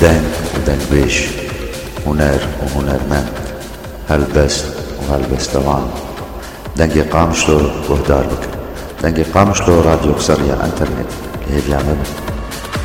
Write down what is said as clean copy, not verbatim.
دنگ ودنگبيش، هنر وهنرمند، هلبست وهلبستوان. دنگی قامشلو وهدار بك، دنگی قامشلو راديو سريع انترنت. هي بيعمل